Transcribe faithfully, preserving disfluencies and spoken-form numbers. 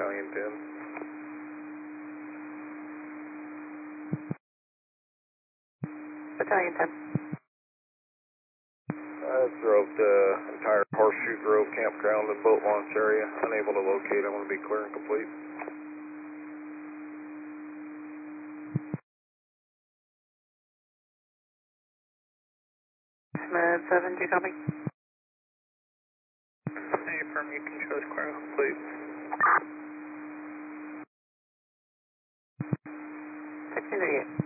Battalion ten. Battalion ten. I drove the entire Horseshoe Grove campground and boat launch area. Unable to locate. I want to be clear and complete. Med seven, do you copy? Hey, firm, you can show us clear and complete. sixteen eighty-eight.